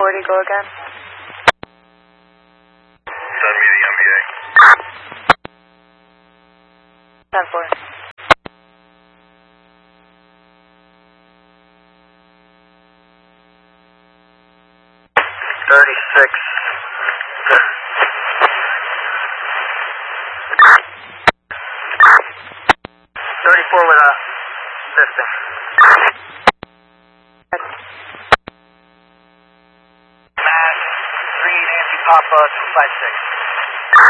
40, go again. Send me the MBA. 10-4. 36. 34 with a piston. Matt, 3 Nancy Papa 256.